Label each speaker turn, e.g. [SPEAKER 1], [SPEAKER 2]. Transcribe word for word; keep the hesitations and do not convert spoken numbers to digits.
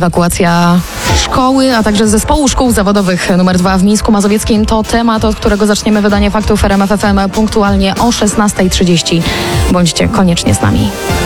[SPEAKER 1] Ewakuacja szkoły, a także zespołu szkół zawodowych numer dwa w Mińsku Mazowieckim to temat, od którego zaczniemy wydanie faktów R M F F M punktualnie o szesnasta trzydzieści. Bądźcie koniecznie z nami.